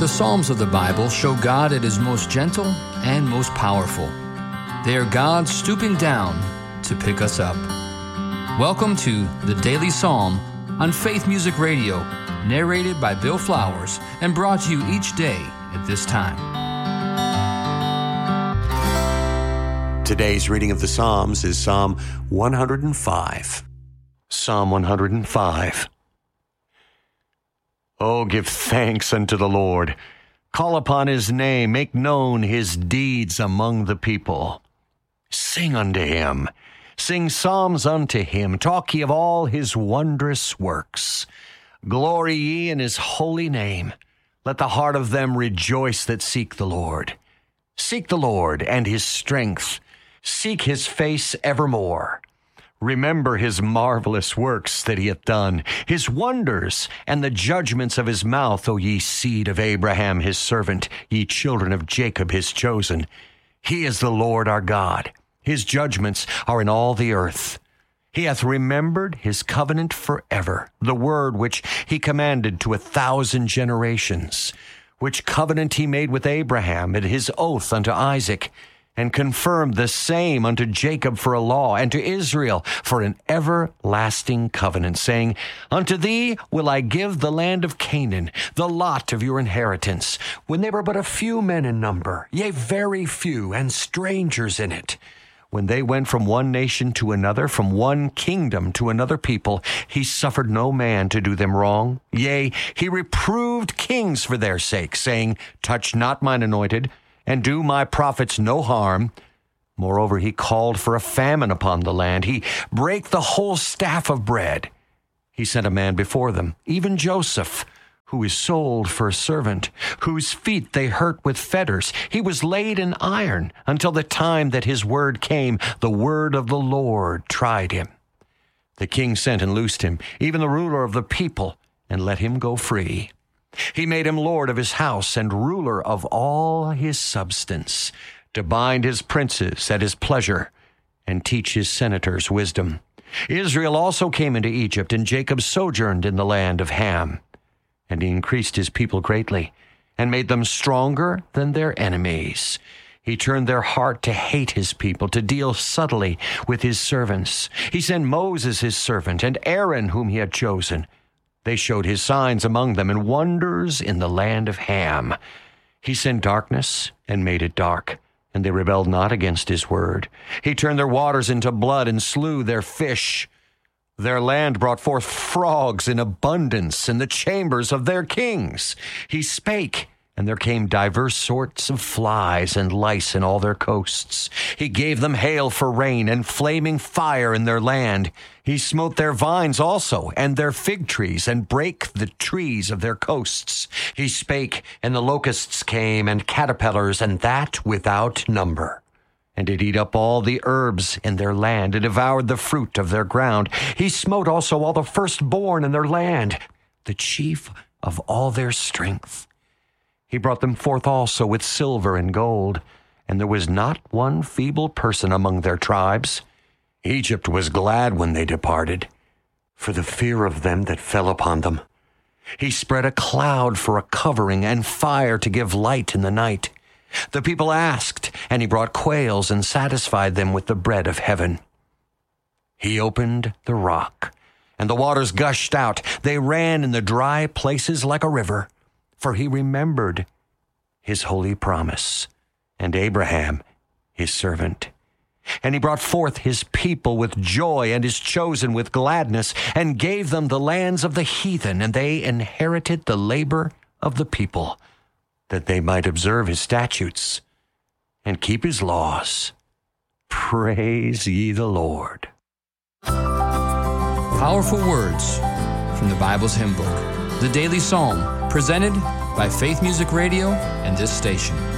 The Psalms of the Bible show God at His most gentle and most powerful. They are God stooping down to pick us up. Welcome to the Daily Psalm on Faith Music Radio, narrated by Bill Flowers and brought to you each day at this time. Today's reading of the Psalms is Psalm 105. Psalm 105. Oh, give thanks unto the Lord. Call upon His name. Make known His deeds among the people. Sing unto Him. Sing psalms unto Him. Talk ye of all His wondrous works. Glory ye in His holy name. Let the heart of them rejoice that seek the Lord. Seek the Lord and His strength. Seek His face evermore. Remember His marvelous works that He hath done, His wonders, and the judgments of His mouth, O ye seed of Abraham His servant, ye children of Jacob His chosen. He is the Lord our God. His judgments are in all the earth. He hath remembered His covenant forever, the word which He commanded to 1,000 generations, which covenant He made with Abraham and His oath unto Isaac, and confirmed the same unto Jacob for a law, and to Israel for an everlasting covenant, saying, Unto thee will I give the land of Canaan, the lot of your inheritance, when they were but a few men in number, yea, very few, and strangers in it. When they went from one nation to another, from one kingdom to another people, He suffered no man to do them wrong. Yea, He reproved kings for their sake, saying, Touch not mine anointed, and do my prophets no harm. Moreover, He called for a famine upon the land. He brake the whole staff of bread. He sent a man before them, even Joseph, who is sold for a servant, whose feet they hurt with fetters. He was laid in iron until the time that his word came. The word of the Lord tried him. The king sent and loosed him, even the ruler of the people, and let him go free. He made him lord of his house and ruler of all his substance, to bind his princes at his pleasure and teach his senators wisdom. Israel also came into Egypt, and Jacob sojourned in the land of Ham. And He increased His people greatly, and made them stronger than their enemies. He turned their heart to hate His people, to deal subtly with His servants. He sent Moses His servant, and Aaron whom He had chosen. They showed His signs among them, and wonders in the land of Ham. He sent darkness, and made it dark, and they rebelled not against His word. He turned their waters into blood, and slew their fish. Their land brought forth frogs in abundance in the chambers of their kings. He spake, and there came divers sorts of flies and lice in all their coasts. He gave them hail for rain, and flaming fire in their land. He smote their vines also, and their fig trees, and brake the trees of their coasts. He spake, and the locusts came, and caterpillars, and that without number. And did eat up all the herbs in their land, and devoured the fruit of their ground. He smote also all the firstborn in their land, the chief of all their strength. He brought them forth also with silver and gold, and there was not one feeble person among their tribes. Egypt was glad when they departed, for the fear of them that fell upon them. He spread a cloud for a covering, and fire to give light in the night. The people asked, and He brought quails, and satisfied them with the bread of heaven. He opened the rock, and the waters gushed out. They ran in the dry places like a river. For He remembered His holy promise, and Abraham His servant. And He brought forth His people with joy, and His chosen with gladness, and gave them the lands of the heathen, and they inherited the labor of the people, that they might observe His statutes and keep His laws. Praise ye the Lord. Powerful words from the Bible's hymn book, the Daily Psalm, presented by Faith Music Radio and this station.